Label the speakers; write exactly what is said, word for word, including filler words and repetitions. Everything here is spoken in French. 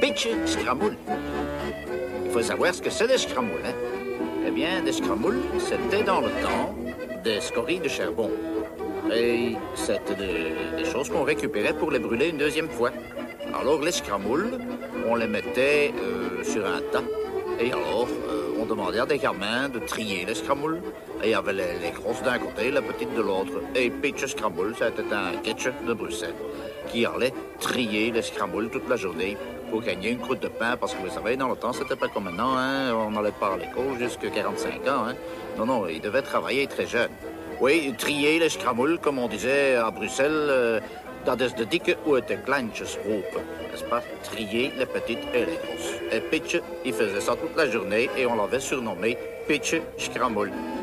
Speaker 1: pitch scramoule. Il faut savoir ce que c'est des scramoules, hein? Eh bien, des scramoules, c'était dans le temps des scories de charbon. Et c'était des, des choses qu'on récupérait pour les brûler une deuxième fois. Alors, les scramoules, on les mettait euh, sur un tas. Et alors, euh, on demandait à des gamins de trier les scramoules. Et il y avait les, les grosses d'un côté, la petite de l'autre. Et pitch scramble, c'était un ketchup de Bruxelles qui allait trier les scramoules toute la journée pour gagner une croûte de pain. Parce que vous savez, dans le temps, c'était pas comme maintenant, hein? On n'allait pas à l'école jusqu'à quarante-cinq ans. Hein? Non, non, il devait travailler très jeune. Oui, trier les scramoules, comme on disait à Bruxelles, euh, dat is de dikke uit de kleintjes roepen. N'est-ce pas? Trier les petites et les grosses. Et Pitch, il faisait ça toute la journée et on l'avait surnommé Pitch Scramble.